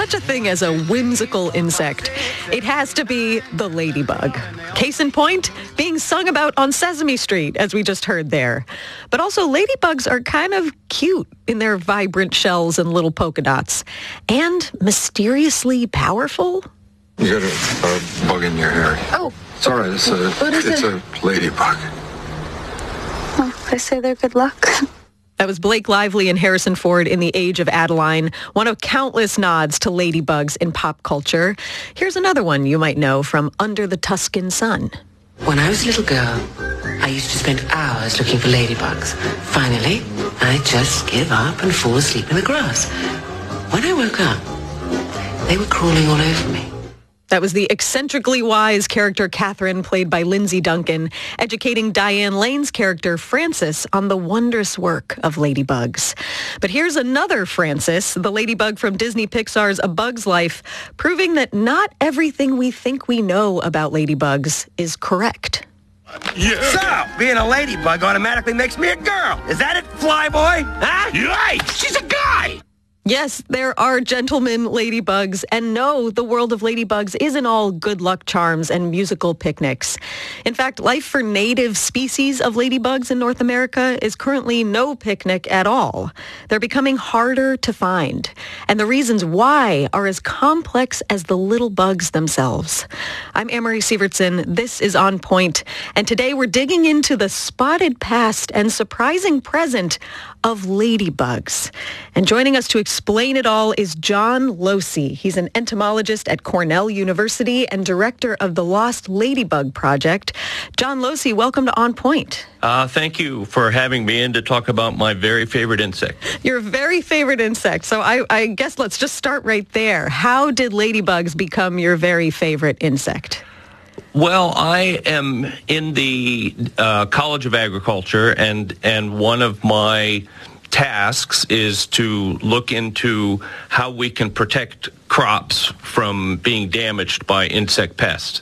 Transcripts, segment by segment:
such a thing as a whimsical insect, it has to be the ladybug. Case in point, being sung about on Sesame Street, as we just heard there. But also, ladybugs are kind of cute in their vibrant shells and little polka dots. And mysteriously powerful. You got a bug in your hair. Oh. It's all right. It's a ladybug. Well, I say they're good luck. That was Blake Lively and Harrison Ford in The Age of Adeline, one of countless nods to ladybugs in pop culture. Here's another one you might know from Under the Tuscan Sun. When I was a little girl, I used to spend hours looking for ladybugs. Finally, I'd just give up and fall asleep in the grass. When I woke up, they were crawling all over me. That was the eccentrically wise character Catherine, played by Lindsay Duncan, educating Diane Lane's character Frances on the wondrous work of ladybugs. But here's another Frances, the ladybug from Disney Pixar's A Bug's Life, proving that not everything we think we know about ladybugs is correct. Yeah. So, being a ladybug automatically makes me a girl. Is that it, Flyboy? Huh? Yikes! She's a guy! Yes, there are gentlemen ladybugs, and no, the world of ladybugs isn't all good luck charms and musical picnics. In fact, life for native species of ladybugs in North America is currently no picnic at all. They're becoming harder to find, and the reasons why are as complex as the little bugs themselves. I'm Anne-Marie Sievertson. This is On Point, and today we're digging into the spotted past and surprising present of ladybugs. And joining us to explain it all is John Losey. He's an entomologist at Cornell University and director of the Lost Ladybug Project. John Losey, welcome to On Point. Thank you for having me in to talk about my very favorite insect. Your very favorite insect. So I guess let's just start right there. How did ladybugs become your very favorite insect? Well, I am in the College of Agriculture, and one of my tasks is to look into how we can protect crops from being damaged by insect pests.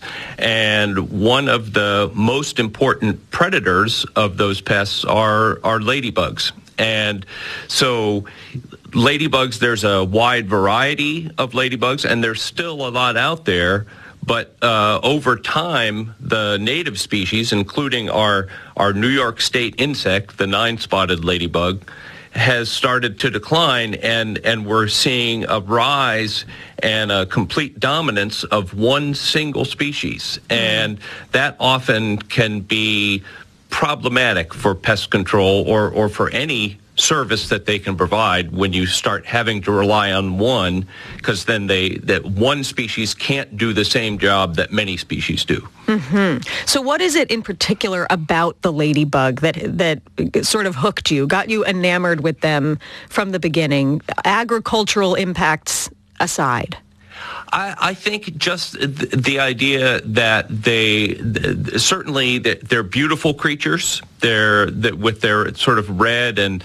And one of the most important predators of those pests are ladybugs. And so ladybugs, there's a wide variety of ladybugs, and there's still a lot out there. But over time, the native species, including our New York State insect, the nine-spotted ladybug, has started to decline, and we're seeing a rise and a complete dominance of one single species. And that often can be problematic for pest control or for any service that they can provide when you start having to rely on one, because then that one species can't do the same job that many species do. Mm-hmm. So what is it in particular about the ladybug that sort of hooked you, got you enamored with them from the beginning, agricultural impacts aside? I think just the idea that certainly they're beautiful creatures. With their sort of red and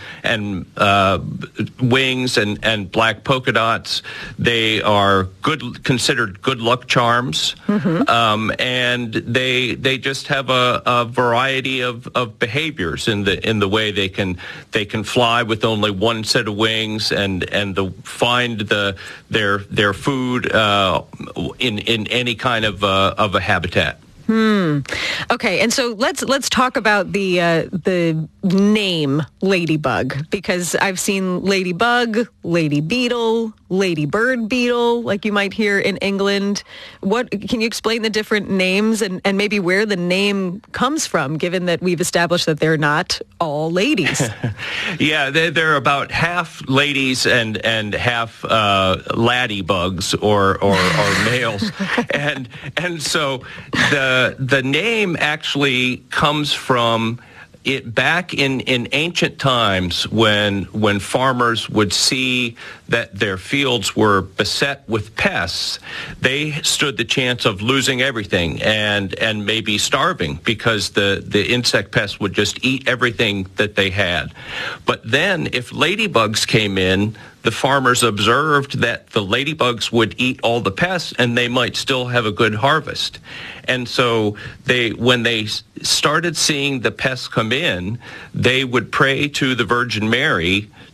wings and black polka dots. They are considered good luck charms, and they just have a variety of behaviors in the way they can fly with only one set of wings and find their food in any kind of a habitat. Okay, and so let's talk about the name ladybug, because I've seen ladybug, lady beetle, ladybird beetle, like you might hear in England. What can you explain the different names and maybe where the name comes from, given that we've established that they're not all ladies? Yeah, they're about half ladies and half laddybugs or males, and so the name actually comes from it back in ancient times when farmers would see that their fields were beset with pests. They stood the chance of losing everything and maybe starving, because the insect pests would just eat everything that they had. But then if ladybugs came in, the farmers observed that the ladybugs would eat all the pests and they might still have a good harvest. And so when they started seeing the pests come in, they would pray to the Virgin Mary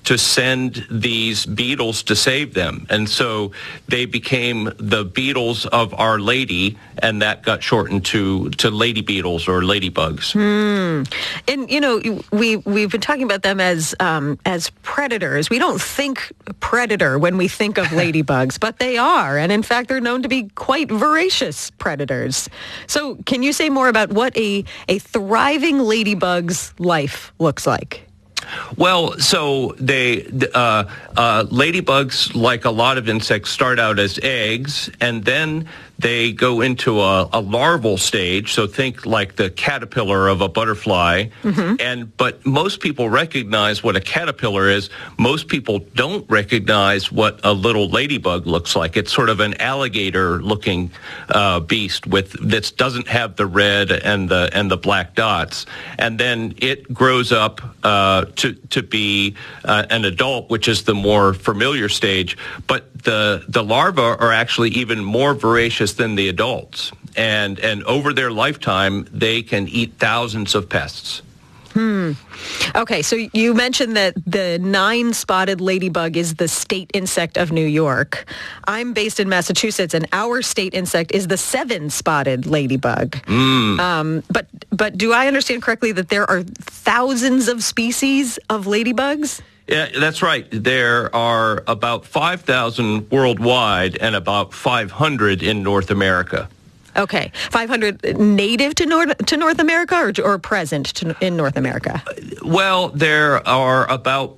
to send these beetles to save them. And so they became the beetles of Our Lady, and that got shortened to lady beetles or ladybugs. And, you know, we've been talking about them as predators. We don't think predator when we think of ladybugs, but they are. And in fact, they're known to be quite voracious predators. So can you say more about what a thriving ladybug's life looks like? Well, so ladybugs, like a lot of insects, start out as eggs, and then they go into a larval stage. So think like the caterpillar of a butterfly. But most people recognize what a caterpillar is. Most people don't recognize what a little ladybug looks like. It's sort of an alligator-looking beast that doesn't have the red and the black dots. And then it grows up to be an adult, which is the more familiar stage. But the larvae are actually even more voracious than the adults. And over their lifetime, they can eat thousands of pests. Okay, so you mentioned that the 9-spotted ladybug is the state insect of New York. I'm based in Massachusetts, and our state insect is the 7-spotted ladybug. But do I understand correctly that there are thousands of species of ladybugs? Yeah, that's right. There are about 5,000 worldwide and about 500 in North America. Okay, 500 native to North America or present in North America? Well, there are about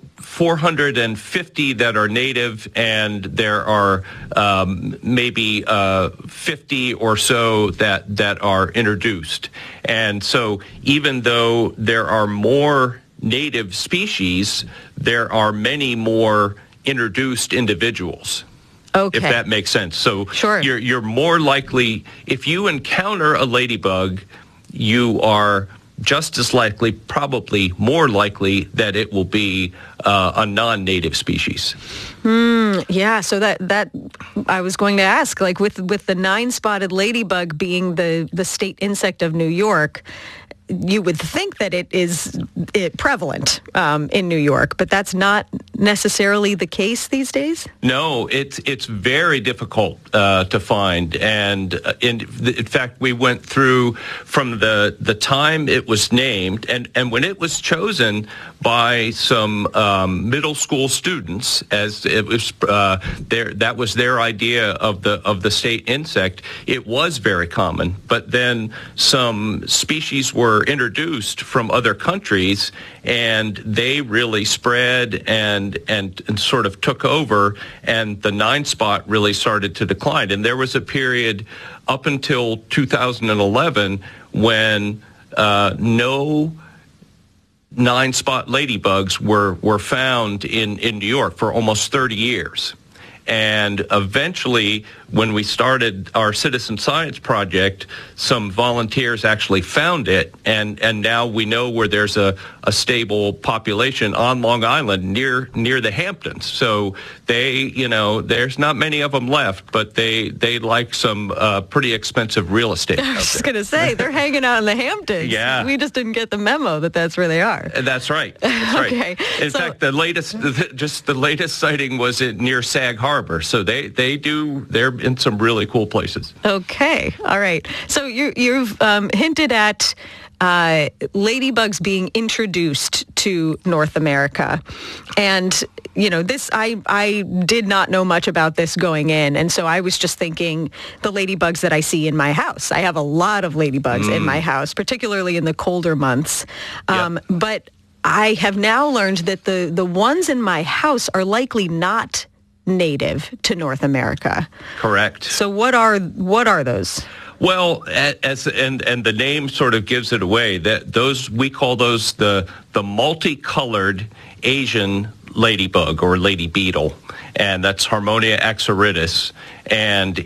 450 that are native, and there are maybe 50 or so that are introduced. And so even though there are more native species, there are many more introduced individuals. Okay. If that makes sense. So sure. You're more likely, if you encounter a ladybug, you are just as likely, probably more likely, that it will be a non-native species. Yeah, so that I was going to ask, like with the 9-spotted ladybug being the state insect of New York, you would think that it is prevalent in New York, but that's not necessarily the case these days? No, it's very difficult to find. And in fact, we went through from the time it was named, and when it was chosen by some middle school students, as it was that was their idea of the state insect. It was very common, but then some species were introduced from other countries, and they really spread and sort of took over, and the 9-spot really started to decline. And there was a period up until 2011 when no 9-spot ladybugs were found in New York for almost 30 years. And eventually, when we started our citizen science project, some volunteers actually found it, and now we know where there's a stable population on Long Island near the Hamptons. So there's not many of them left, but they like some pretty expensive real estate. I was just going to say, they're hanging out in the Hamptons. Yeah. We just didn't get the memo that that's where they are. That's right. That's right. Okay. In fact, the latest sighting was near Sag Harbor. So they're in some really cool places. Okay. All right. So you've hinted at ladybugs being introduced to North America. And, this, I did not know much about this going in. And so I was just thinking the ladybugs that I see in my house. I have a lot of ladybugs in my house, particularly in the colder months. But I have now learned that the ones in my house are likely not native to North America. Correct. So what are those? Well, and the name sort of gives it away. That we call those the multicolored Asian ladybug or lady beetle, and that's Harmonia axaritis. And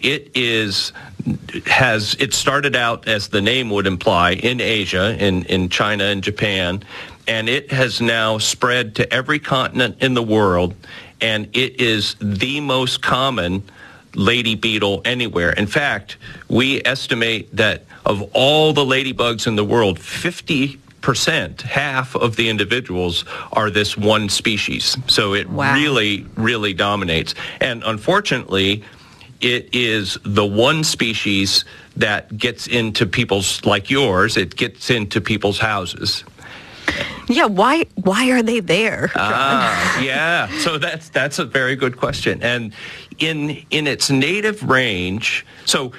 it started out, as the name would imply, in Asia, in China and Japan, and it has now spread to every continent in the world. And it is the most common lady beetle anywhere. In fact, we estimate that of all the ladybugs in the world, 50 50%, half of the individuals are this one species. So it really, really dominates. And unfortunately, it is the one species that gets into people's, like yours, it gets into people's houses. Yeah, why are they there, John? Yeah, so that's a very good question. And in its native range, so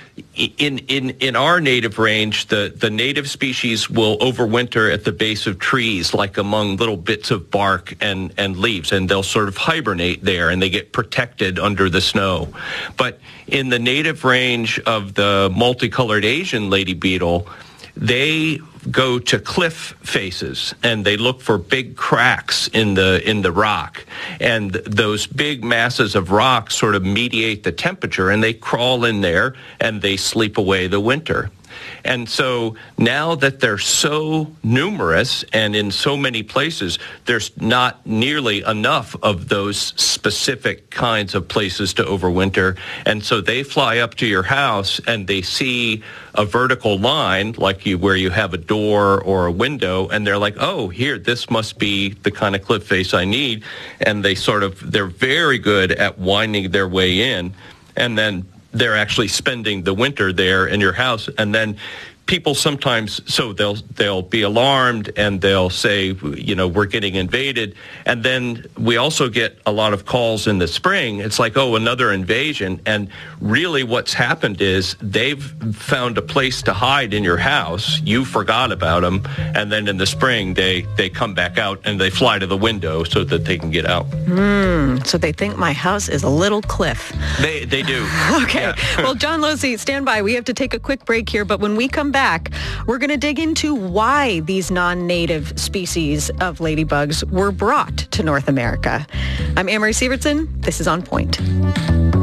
in our native range, the native species will overwinter at the base of trees, like among little bits of bark and leaves, and they'll sort of hibernate there, and they get protected under the snow. But in the native range of the multicolored Asian lady beetle, they go to cliff faces and they look for big cracks in the rock, and those big masses of rock sort of mediate the temperature, and they crawl in there and they sleep away the winter. And so now that they're so numerous and in so many places, there's not nearly enough of those specific kinds of places to overwinter. And so they fly up to your house and they see a vertical line, like where you have a door or a window, and they're like, oh, here, this must be the kind of cliff face I need. And they're very good at winding their way in, and then they're actually spending the winter there in your house. And then people sometimes, so they'll be alarmed and they'll say, we're getting invaded. And then we also get a lot of calls in the spring. It's like, oh, another invasion. And really what's happened is they've found a place to hide in your house. You forgot about them. And then in the spring, they come back out and they fly to the window so that they can get out. So they think my house is a little cliff. They do. Okay. Yeah. Well, John Losey, stand by. We have to take a quick break here. But when we come back, we're going to dig into why these non-native species of ladybugs were brought to North America. I'm Anne-Marie Sievertson. This is On Point.